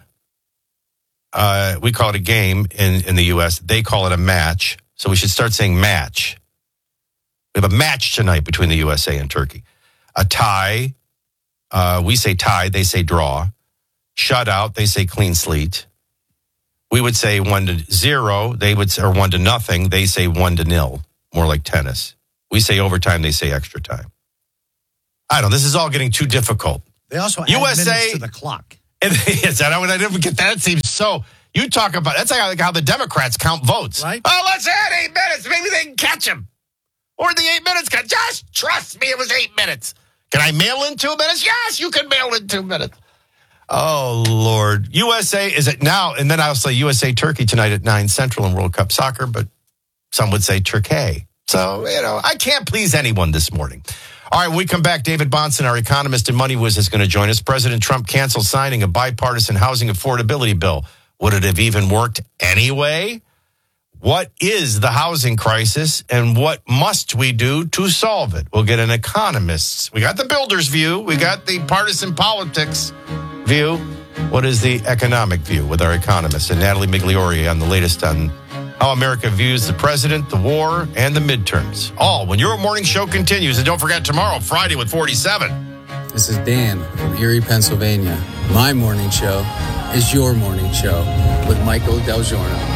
We call it a game in the U.S. They call it a match. So we should start saying match. We have a match tonight between the USA and Turkey. A tie. We say tie. They say draw. Shutout. They say clean slate. We would say 1-0. They would say, or 1-0. They say 1-0. More like tennis. We say overtime. They say extra time. I don't know. This is all getting too difficult. They also add USA minutes to the clock. Yes, I didn't get that. It seems so. You talk about that's like how the Democrats count votes. Right. Oh, let's add 8 minutes. Maybe they can catch him. Or the 8 minutes. Just trust me, it was 8 minutes. Can I mail in 2 minutes? Yes, you can mail in 2 minutes. Oh, Lord. USA, is it now? And then I'll say USA Turkey tonight at 9 Central in World Cup Soccer, but some would say Turkey. So, I can't please anyone this morning. All right, when we come back, David Bahnsen, our economist and Money Whiz, is going to join us. President Trump canceled signing a bipartisan housing affordability bill. Would it have even worked anyway? What is the housing crisis and what must we do to solve it? We'll get an economist's. We got the builder's view. We got the partisan politics view. What is the economic view with our economist and Natalie Migliore on the latest on how America views the president, the war, and the midterms. All when your morning show continues. And don't forget tomorrow, Friday with 47. This is Dan from Erie, Pennsylvania. My morning show is your morning show with Michael Del Giorno.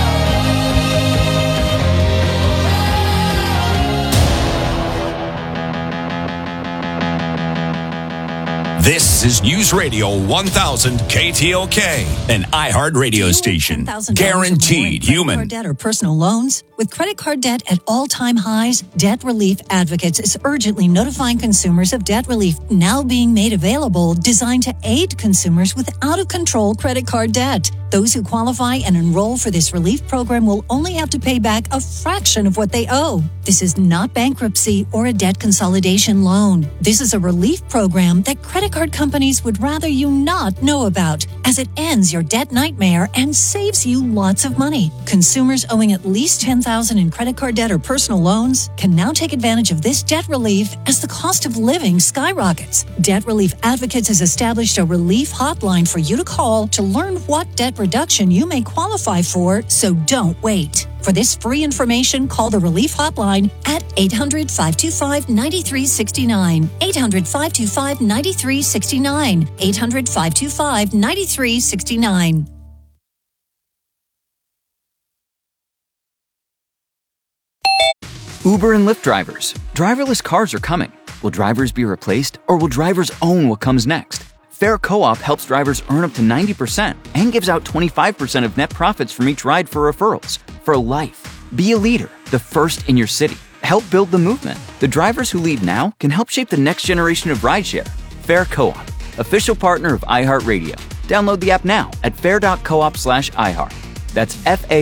This is News Radio 1000 KTLK, an iHeart radio station. Guaranteed human. Credit card debt or personal loans? With credit card debt at all-time highs, Debt Relief Advocates is urgently notifying consumers of debt relief now being made available, designed to aid consumers with out-of-control credit card debt. Those who qualify and enroll for this relief program will only have to pay back a fraction of what they owe. This is not bankruptcy or a debt consolidation loan. This is a relief program that credit card companies would rather you not know about, as it ends your debt nightmare and saves you lots of money. Consumers owing at least $10,000 in credit card debt or personal loans can now take advantage of this debt relief as the cost of living skyrockets. Debt Relief Advocates has established a relief hotline for you to call to learn what debt reduction you may qualify for, so don't wait. For this free information, call the Relief Hotline at 800-525-9369. 800-525-9369. 800-525-9369. Uber and Lyft drivers. Driverless cars are coming. Will drivers be replaced, or will drivers own what comes next? Fair Co-op helps drivers earn up to 90% and gives out 25% of net profits from each ride for referrals. For life. Be a leader, the first in your city. Help build the movement. The drivers who lead now can help shape the next generation of rideshare. Fair Co-op, official partner of iHeartRadio. Download the app now at fair.coop/iHeart. That's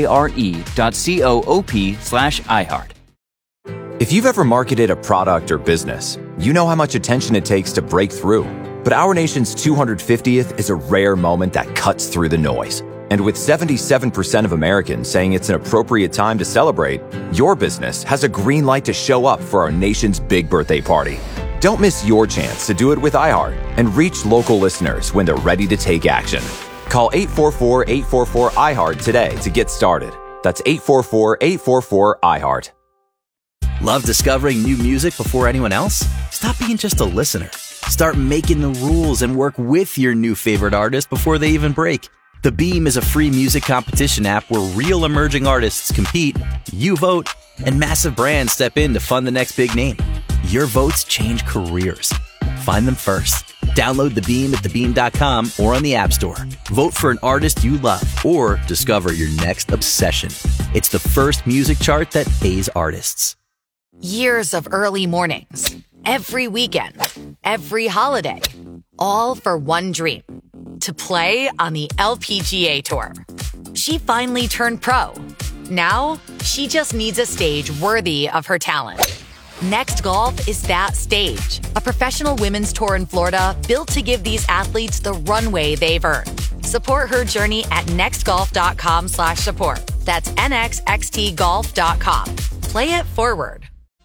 FARE.coop/iHeart. If you've ever marketed a product or business, you know how much attention it takes to break through. But our nation's 250th is a rare moment that cuts through the noise. And with 77% of Americans saying it's an appropriate time to celebrate, your business has a green light to show up for our nation's big birthday party. Don't miss your chance to do it with iHeart and reach local listeners when they're ready to take action. Call 844-844-iHeart today to get started. That's 844-844-iHeart. Love discovering new music before anyone else? Stop being just a listener. Start making the rules and work with your new favorite artist before they even break. The Beam is a free music competition app where real emerging artists compete, you vote, and massive brands step in to fund the next big name. Your votes change careers. Find them first. Download The Beam at thebeam.com or on the App Store. Vote for an artist you love or discover your next obsession. It's the first music chart that pays artists. Years of early mornings, every weekend, every holiday, all for one dream, to play on the LPGA Tour. She finally turned pro. Now, she just needs a stage worthy of her talent. Next Golf is that stage. A professional women's tour in Florida built to give these athletes the runway they've earned. Support her journey at nextgolf.com/support. That's nxxtgolf.com. Play it forward.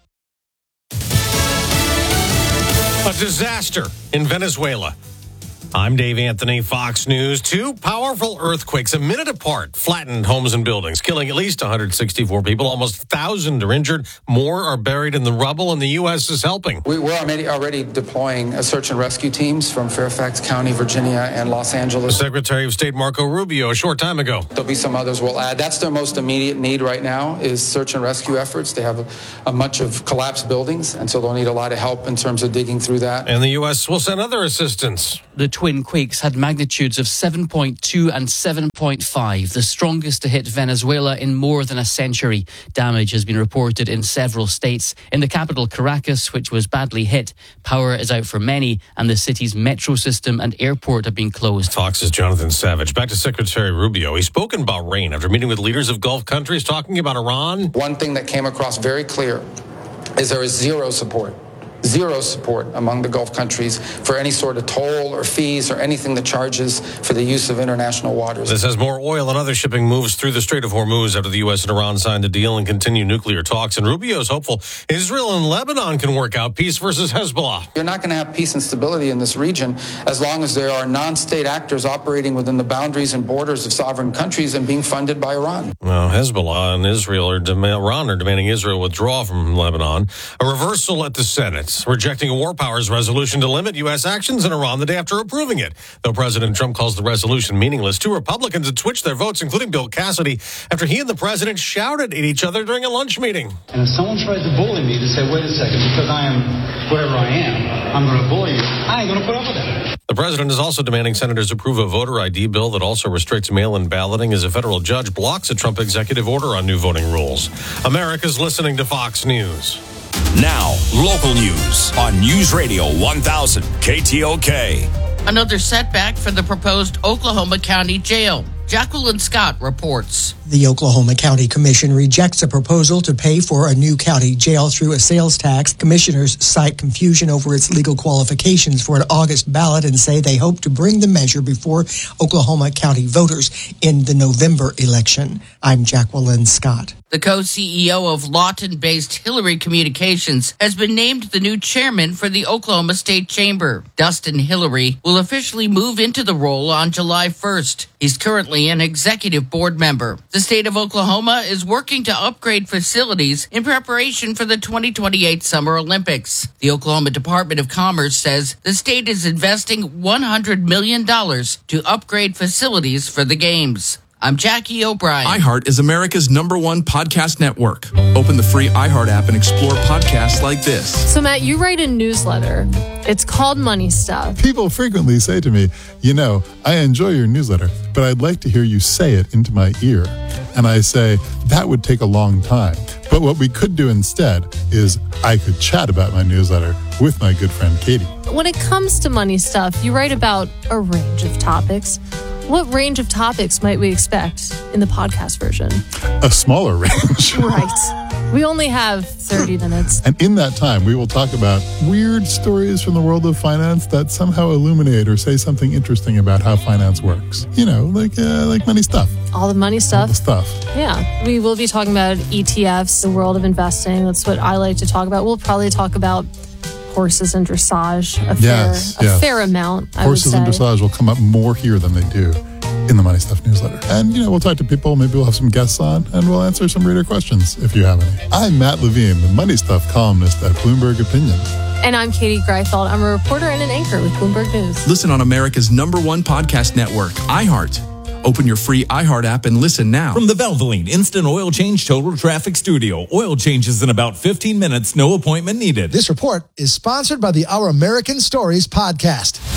A disaster in Venezuela. I'm Dave Anthony, Fox News. Two powerful earthquakes, a minute apart, flattened homes and buildings, killing at least 164 people. Almost 1,000 are injured. More are buried in the rubble, and the U.S. is helping. We're already deploying search and rescue teams from Fairfax County, Virginia, and Los Angeles. The Secretary of State Marco Rubio a short time ago. There'll be some others we'll add. That's their most immediate need right now is search and rescue efforts. They have a much of collapsed buildings, and so they'll need a lot of help in terms of digging through that. And the U.S. will send other assistance. The twin quakes had magnitudes of 7.2 and 7.5, the strongest to hit Venezuela in more than a century. Damage has been reported in several states. In the capital, Caracas, which was badly hit, power is out for many, and the city's metro system and airport have been closed. Fox's Jonathan Savage. Back to Secretary Rubio. He spoke in Bahrain after meeting with leaders of Gulf countries talking about Iran. One thing that came across very clear is there is zero support among the Gulf countries for any sort of toll or fees or anything that charges for the use of international waters. This has more oil and other shipping moves through the Strait of Hormuz after the U.S. and Iran signed a deal and continue nuclear talks. And Rubio is hopeful Israel and Lebanon can work out peace versus Hezbollah. You're not going to have peace and stability in this region as long as there are non-state actors operating within the boundaries and borders of sovereign countries and being funded by Iran. Well, Hezbollah and Iran are demanding Israel withdraw from Lebanon. A reversal at the Senate, rejecting a war powers resolution to limit U.S. actions in Iran the day after approving it. Though President Trump calls the resolution meaningless, two Republicans had switched their votes, including Bill Cassidy, after he and the president shouted at each other during a lunch meeting. And if someone tries to bully me to say, wait a second, because I am whatever I am, I'm going to bully you, I ain't going to put up with that. The president is also demanding senators approve a voter ID bill that also restricts mail-in balloting as a federal judge blocks a Trump executive order on new voting rules. America's listening to Fox News. Now, local news on News Radio 1000 KTOK. Another setback for the proposed Oklahoma County Jail. Jacqueline Scott reports. The Oklahoma County Commission rejects a proposal to pay for a new county jail through a sales tax. Commissioners cite confusion over its legal qualifications for an August ballot and say they hope to bring the measure before Oklahoma County voters in the November election. I'm Jacqueline Scott. The co-CEO of Lawton-based Hillary Communications has been named the new chairman for the Oklahoma State Chamber. Dustin Hillary will officially move into the role on July 1st. He's currently an executive board member. The state of Oklahoma is working to upgrade facilities in preparation for the 2028 Summer Olympics. The Oklahoma Department of Commerce says the state is investing $100 million to upgrade facilities for the games. I'm Jackie O'Brien. iHeart is America's #1 podcast network. Open the free iHeart app and explore podcasts like this. So, Matt, you write a newsletter. It's called Money Stuff. People frequently say to me, you know, I enjoy your newsletter, but I'd like to hear you say it into my ear. And I say, that would take a long time. But what we could do instead is I could chat about my newsletter with my good friend Katie. When it comes to money stuff, you write about a range of topics. What range of topics might we expect in the podcast version? A smaller range. Right. We only have 30 minutes. And in that time, we will talk about weird stories from the world of finance that somehow illuminate or say something interesting about how finance works. You know, like money stuff. All the money stuff. All the stuff. Yeah. We will be talking about ETFs, the world of investing. That's what I like to talk about. We'll probably talk about horses and dressage a fair amount. Horses and dressage will come up more here than they do in the Money Stuff newsletter. And, you know, we'll talk to people. Maybe we'll have some guests on and we'll answer some reader questions if you have any. I'm Matt Levine, the Money Stuff columnist at Bloomberg Opinion. And I'm Katie Greifeld. I'm a reporter and an anchor with Bloomberg News. Listen on America's #1 podcast network, iHeart. Open your free iHeart app and listen now. From the Valvoline Instant Oil Change Total Traffic Studio. Oil changes in about 15 minutes, no appointment needed. This report is sponsored by the Our American Stories podcast.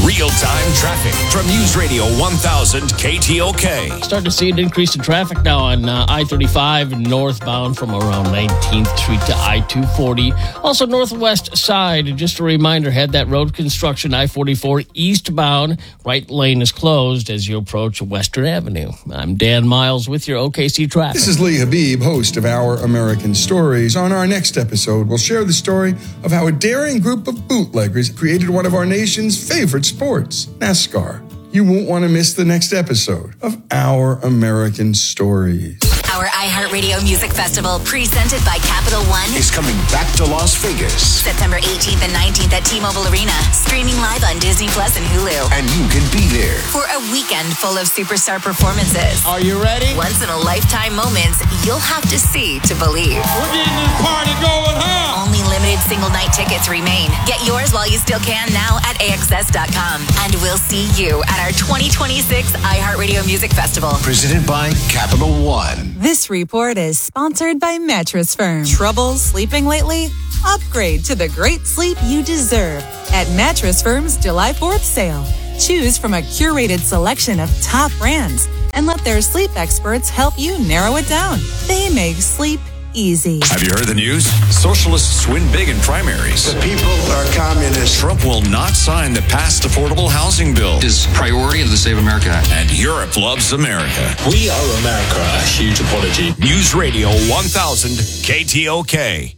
Real-time traffic from News Radio 1000 KTOK. Starting to see an increase in traffic now on I-35 northbound from around 19th Street to I-240. Also northwest side, just a reminder, had that road construction, I-44 eastbound. Right lane is closed as you approach Western Avenue. I'm Dan Miles with your OKC traffic. This is Lee Habib, host of Our American Stories. On our next episode, we'll share the story of how a daring group of bootleggers created one of our nation's favorite sports, NASCAR. You won't want to miss the next episode of Our American Stories. Our iHeartRadio Music Festival, presented by Capital One, is coming back to Las Vegas. September 18th and 19th at T-Mobile Arena, streaming live on Disney Plus and Hulu. And you can be there For a weekend full of superstar performances. Are you ready? Once-in-a-lifetime moments you'll have to see to believe. We're getting this party going, huh? Only limited single-night tickets remain. Get yours while you still can now at AXS.com. And we'll see you at our 2026 iHeartRadio Music Festival. Presented by Capital One. This report is sponsored by Mattress Firm. Trouble sleeping lately? Upgrade to the great sleep you deserve at Mattress Firm's July 4th sale. Choose from a curated selection of top brands and let their sleep experts help you narrow it down. They make sleep easy. Have you heard the news? Socialists win big in primaries. The people are communists. Trump will not sign the passed affordable housing bill. His priority is the Save America Act. And Europe loves America. We are America. A huge apology. News Radio 1000 KTOK.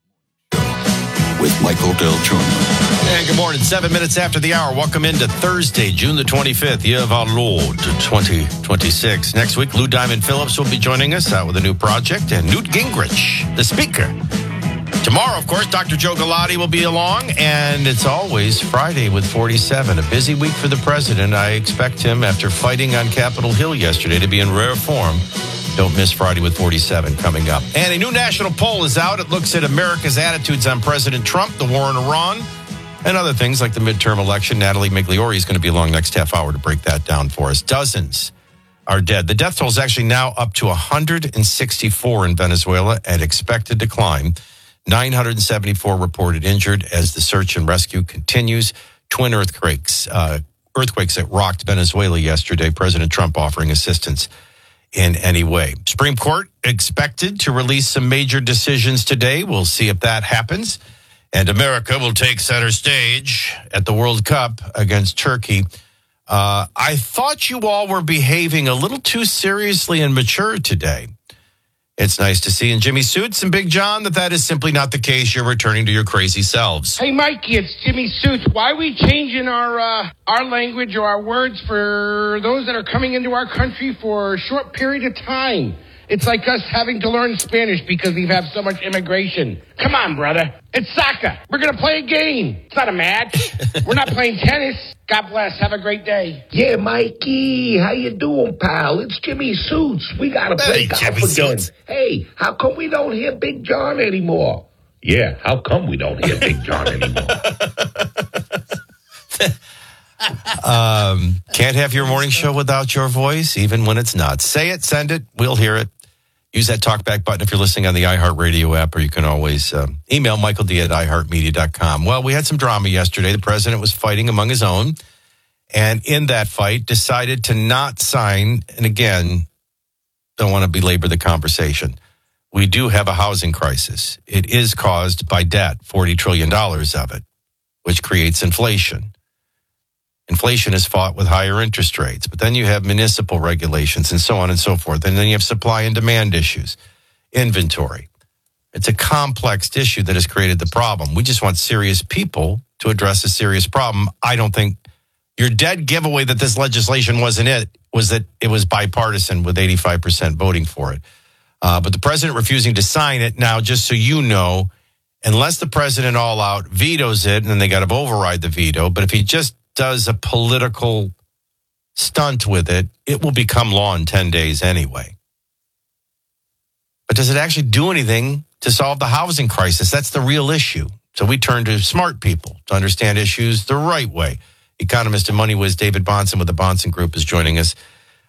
With Michael Del Turno. And good morning. 7 minutes after the hour. Welcome into Thursday, June the 25th, year of our Lord, 2026. Next week, Lou Diamond Phillips will be joining us out with a new project, and Newt Gingrich, the speaker. Tomorrow, of course, Dr. Joe Galati will be along, and it's always Friday with 47. A busy week for the president. I expect him, after fighting on Capitol Hill yesterday, to be in rare form. Don't miss Friday with 47 coming up. And a new national poll is out. It looks at America's attitudes on President Trump, the war in Iran, and other things like the midterm election. Natalie Migliori is going to be along next half hour to break that down for us. Dozens are dead. The death toll is actually now up to 164 in Venezuela and expected to climb. 974 reported injured as the search and rescue continues. Twin earthquakes that rocked Venezuela yesterday. President Trump offering assistance in any way. Supreme Court expected to release some major decisions today. We'll see if that happens. And America will take center stage at the World Cup against Turkey. I thought you all were behaving a little too seriously and mature today. It's nice to see in Jimmy Suits and Big John that is simply not the case. You're returning to your crazy selves. Hey, Mikey, it's Jimmy Suits. Why are we changing our language or our words for those that are coming into our country for a short period of time? It's like us having to learn Spanish because we've had so much immigration. Come on, brother. It's soccer. We're going to play a game. It's not a match. We're not playing tennis. God bless. Have a great day. Yeah, Mikey. How you doing, pal? It's Jimmy Suits. We got to play golf again. Suits. Hey, how come we don't hear Big John anymore? Yeah, how come we don't hear Big John anymore? Can't have your morning show without your voice, even when it's not. Say it, send it, we'll hear it. Use that talkback button if you're listening on the iHeartRadio app, or you can always email michaeld@iheartmedia.com. Well, we had some drama yesterday. The president was fighting among his own, and in that fight decided to not sign, and again, don't want to belabor the conversation. We do have a housing crisis. It is caused by debt, $40 trillion of it, which creates inflation. Inflation is fought with higher interest rates, but then you have municipal regulations and so on and so forth. And then you have supply and demand issues, inventory. It's a complex issue that has created the problem. We just want serious people to address a serious problem. I don't think your dead giveaway that this legislation wasn't it, was that it was bipartisan with 85% voting for it. But the president refusing to sign it. Now, just so you know, unless the president all out vetoes it, and then they got to override the veto. But if he just does a political stunt with it, it will become law in 10 days anyway. But does it actually do anything to solve the housing crisis? That's the real issue. So we turn to smart people to understand issues the right way. Economist and money whiz David Bahnsen with the Bahnsen Group is joining us.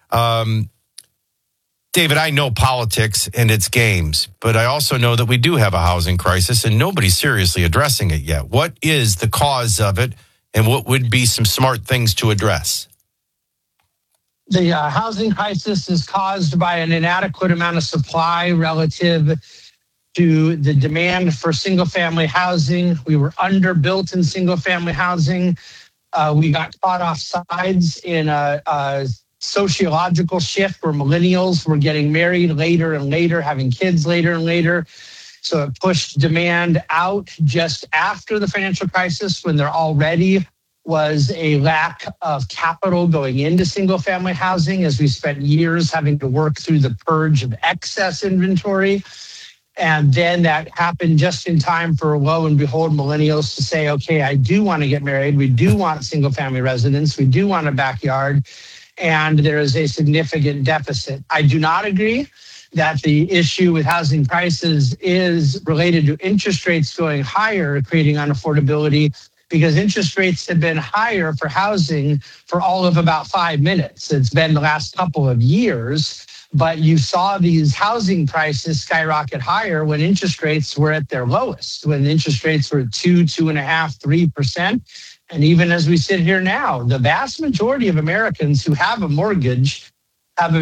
David, I know politics and its games, but I also know that we do have a housing crisis and nobody's seriously addressing it yet. What is the cause of it? And what would be some smart things to address? The housing crisis is caused by an inadequate amount of supply relative to the demand for single-family housing. We were underbuilt in single-family housing. We got caught off sides in a sociological shift where millennials were getting married later and later, having kids later and later. So it pushed demand out just after the financial crisis when there already was a lack of capital going into single-family housing as we spent years having to work through the purge of excess inventory. And then that happened just in time for, lo and behold, millennials to say, okay, I do want to get married. We do want single-family residence. We do want a backyard. And there is a significant deficit. I do not agree that the issue with housing prices is related to interest rates going higher, creating unaffordability, because interest rates have been higher for housing for all of about 5 minutes. It's been the last couple of years. But you saw these housing prices skyrocket higher when interest rates were at their lowest, when interest rates were 2.5%, 3%. And even as we sit here now, the vast majority of Americans who have a mortgage have a